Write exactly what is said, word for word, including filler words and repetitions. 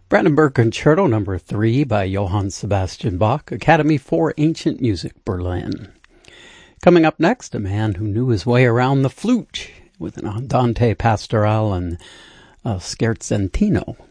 Brandenburg Concerto Number three by Johann Sebastian Bach, Academy for Ancient Music, Berlin. Coming up next, a man who knew his way around the flute with an Andante Pastorale and a Scherzentino